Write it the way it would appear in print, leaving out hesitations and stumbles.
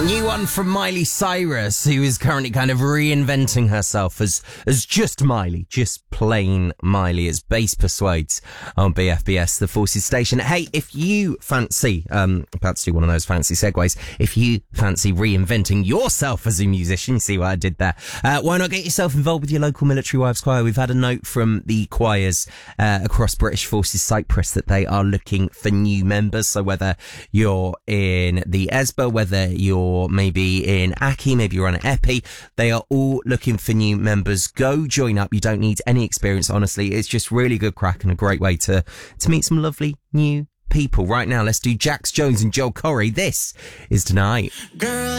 New one from Miley Cyrus, who is currently kind of reinventing herself as just Miley, just plain Miley, as Bass Persuades on BFBS, the Forces station. Hey, if you fancy, about to do one of those fancy segues, if you fancy reinventing yourself as a musician, you see what I did there, why not get yourself involved with your local Military Wives Choir? We've had a note from the choirs across British Forces Cyprus that they are looking for new members. So whether you're in the ESBA, whether you're maybe in Aki, maybe you're on an EPI, they are all looking for new members. Go join up. You don't need any experience, honestly. It's just really good crack and a great way to meet some lovely new people. Right now, let's do Jax Jones and Joel Corey. This is Tonight. Girl,